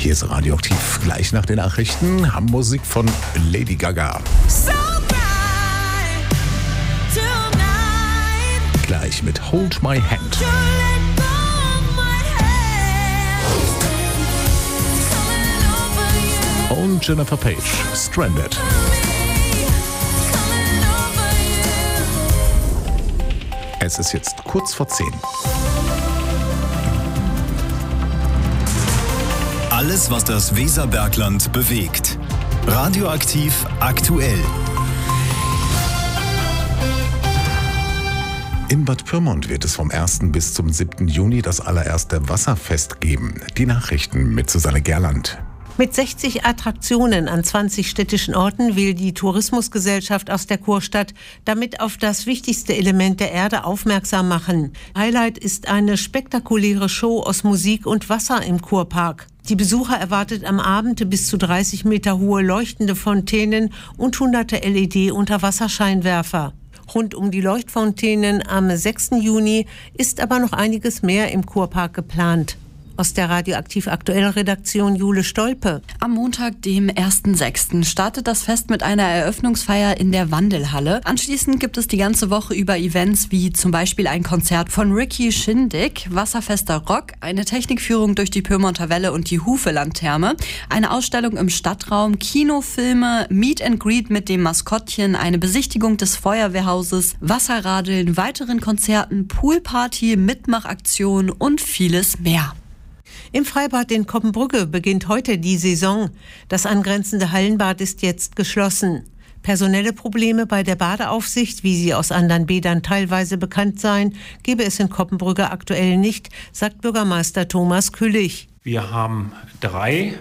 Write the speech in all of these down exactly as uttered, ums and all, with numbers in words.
Hier ist Radioaktiv. Gleich nach den Nachrichten haben Musik von Lady Gaga. So bright tonight. Gleich mit Hold My Hand. You let go of my hand. Coming over you. Und Jennifer Page, Stranded. Coming over you. Es ist jetzt kurz vor zehn. Alles, was das Weserbergland bewegt. Radioaktiv aktuell. In Bad Pyrmont wird es vom ersten bis zum siebten Juni das allererste Wasserfest geben. Die Nachrichten mit Susanne Gerland. Mit sechzig Attraktionen an zwanzig städtischen Orten will die Tourismusgesellschaft aus der Kurstadt damit auf das wichtigste Element der Erde aufmerksam machen. Highlight ist eine spektakuläre Show aus Musik und Wasser im Kurpark. Die Besucher erwartet am Abend bis zu dreißig Meter hohe leuchtende Fontänen und hunderte L E D-Unterwasserscheinwerfer. Rund um die Leuchtfontänen am sechsten Juni ist aber noch einiges mehr im Kurpark geplant. Aus der Radioaktiv Aktuell Redaktion Jule Stolpe. Am Montag, dem ersten sechsten startet das Fest mit einer Eröffnungsfeier in der Wandelhalle. Anschließend gibt es die ganze Woche über Events wie zum Beispiel ein Konzert von Ricky Schindig, wasserfester Rock, eine Technikführung durch die Pyrmonter Welle und die Hufelandtherme, eine Ausstellung im Stadtraum, Kinofilme, Meet and Greet mit dem Maskottchen, eine Besichtigung des Feuerwehrhauses, Wasserradeln, weiteren Konzerten, Poolparty, Mitmachaktion und vieles mehr. Im Freibad in Koppenbrügge beginnt heute die Saison. Das angrenzende Hallenbad ist jetzt geschlossen. Personelle Probleme bei der Badeaufsicht, wie sie aus anderen Bädern teilweise bekannt seien, gebe es in Koppenbrügge aktuell nicht, sagt Bürgermeister Thomas Küllich. Wir haben drei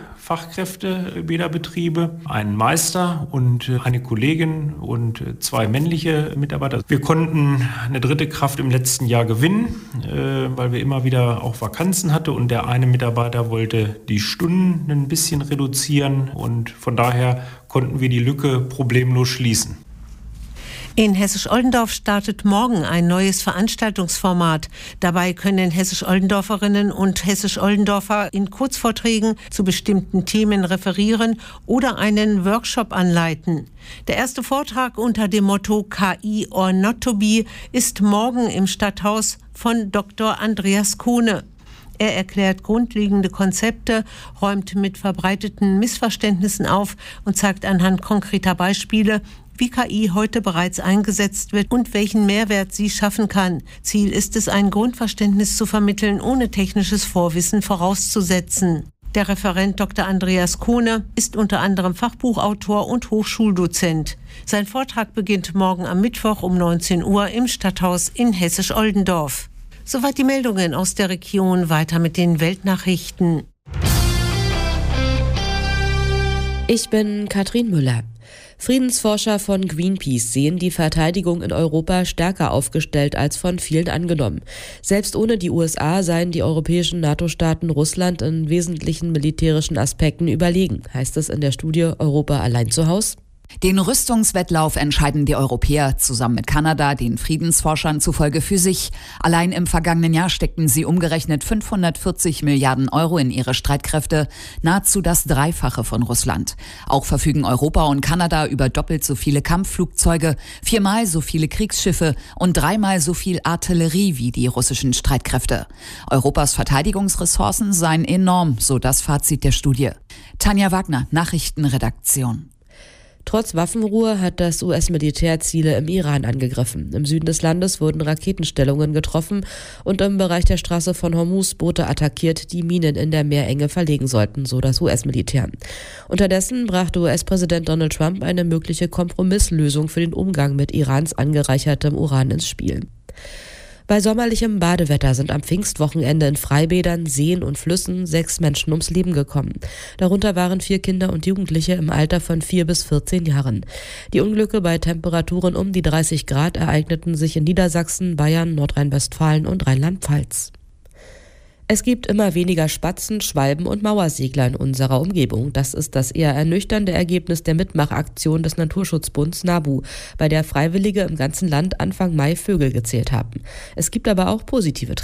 Fachkräftebäderbetriebe, einen Meister und eine Kollegin und zwei männliche Mitarbeiter. Wir konnten eine dritte Kraft im letzten Jahr gewinnen, weil wir immer wieder auch Vakanzen hatten und der eine Mitarbeiter wollte die Stunden ein bisschen reduzieren und von daher konnten wir die Lücke problemlos schließen. In Hessisch-Oldendorf startet morgen ein neues Veranstaltungsformat. Dabei können Hessisch-Oldendorferinnen und Hessisch-Oldendorfer in Kurzvorträgen zu bestimmten Themen referieren oder einen Workshop anleiten. Der erste Vortrag unter dem Motto K I or not to be ist morgen im Stadthaus von Doktor Andreas Kohne. Er erklärt grundlegende Konzepte, räumt mit verbreiteten Missverständnissen auf und zeigt anhand konkreter Beispiele, wie K I heute bereits eingesetzt wird und welchen Mehrwert sie schaffen kann. Ziel ist es, ein Grundverständnis zu vermitteln, ohne technisches Vorwissen vorauszusetzen. Der Referent Doktor Andreas Kohne ist unter anderem Fachbuchautor und Hochschuldozent. Sein Vortrag beginnt morgen am Mittwoch um neunzehn Uhr im Stadthaus in Hessisch-Oldendorf. Soweit die Meldungen aus der Region, weiter mit den Weltnachrichten. Ich bin Katrin Müller. Friedensforscher von Greenpeace sehen die Verteidigung in Europa stärker aufgestellt als von vielen angenommen. Selbst ohne die U S A seien die europäischen NATO-Staaten Russland in wesentlichen militärischen Aspekten überlegen, heißt es in der Studie Europa allein zu Haus. Den Rüstungswettlauf entscheiden die Europäer zusammen mit Kanada, den Friedensforschern zufolge für sich. Allein im vergangenen Jahr steckten sie umgerechnet fünfhundertvierzig Milliarden Euro in ihre Streitkräfte, nahezu das Dreifache von Russland. Auch verfügen Europa und Kanada über doppelt so viele Kampfflugzeuge, viermal so viele Kriegsschiffe und dreimal so viel Artillerie wie die russischen Streitkräfte. Europas Verteidigungsressourcen seien enorm, so das Fazit der Studie. Tanja Wagner, Nachrichtenredaktion. Trotz Waffenruhe hat das U S-Militär Ziele im Iran angegriffen. Im Süden des Landes wurden Raketenstellungen getroffen und im Bereich der Straße von Hormuz Boote attackiert, die Minen in der Meerenge verlegen sollten, so das U S-Militär. Unterdessen brachte U S-Präsident Donald Trump eine mögliche Kompromisslösung für den Umgang mit Irans angereichertem Uran ins Spiel. Bei sommerlichem Badewetter sind am Pfingstwochenende in Freibädern, Seen und Flüssen sechs Menschen ums Leben gekommen. Darunter waren vier Kinder und Jugendliche im Alter von vier bis vierzehn Jahren. Die Unglücke bei Temperaturen um die dreißig Grad ereigneten sich in Niedersachsen, Bayern, Nordrhein-Westfalen und Rheinland-Pfalz. Es gibt immer weniger Spatzen, Schwalben und Mauersegler in unserer Umgebung. Das ist das eher ernüchternde Ergebnis der Mitmachaktion des Naturschutzbunds NABU, bei der Freiwillige im ganzen Land Anfang Mai Vögel gezählt haben. Es gibt aber auch positive